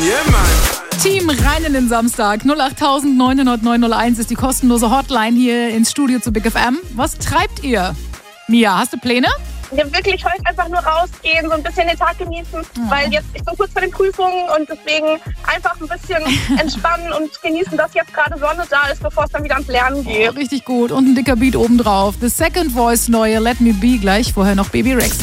Yeah, Mann. Team rein in den Samstag. 08901 ist die kostenlose Hotline hier ins Studio zu Big FM. Was treibt ihr? Mia, hast du Pläne? Ja, wirklich heute einfach nur rausgehen, so ein bisschen den Tag genießen, weil jetzt ich bin kurz vor den Prüfungen und deswegen einfach ein bisschen entspannen und genießen, dass jetzt gerade Sonne da ist, bevor es dann wieder ans Lernen geht. Richtig gut. Und ein dicker Beat obendrauf. The Second Voice neue Let Me Be gleich. Vorher noch Baby Rexha.